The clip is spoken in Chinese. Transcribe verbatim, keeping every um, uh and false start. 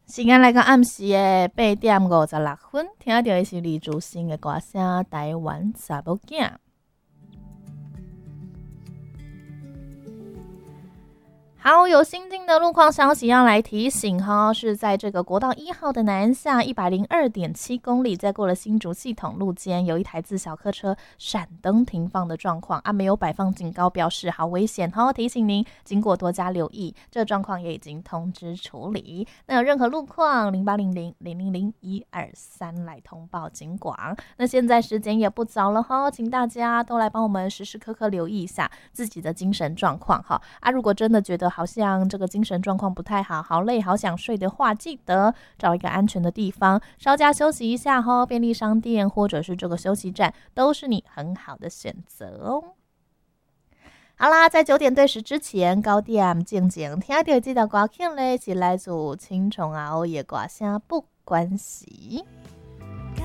时间来到暗时的八点五十六分，听到的是李竹新的歌声《台湾查某囝》。好，有新进的路况消息要来提醒哈，是在这个国道一号的南下一百零二点七公里，在过了新竹系统路间，有一台自小客车闪灯停放的状况啊，没有摆放警告标示，好危险哈！提醒您经过多加留意，这个状况也已经通知处理。那有任何路况，零八零零零零零一二三来通报警广。那现在时间也不早了哈，请大家都来帮我们时时刻刻留意一下自己的精神状况哈啊！如果真的觉得好像这个精神状况不太好，好累好想睡的话，记得找一个安全的地方稍加休息一下吼，便利商店或者是这个休息站都是你很好的选择哦。好啦，在九点对时之前，九点静静听到这条歌曲呢，是来自青虫啊欧耶歌声不关系。